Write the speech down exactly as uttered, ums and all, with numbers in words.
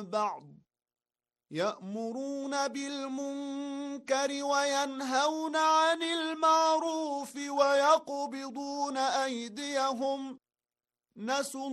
بعض يأمرون بالمنكر وينهون عن المعروف ويقبضون أيديهم نسوا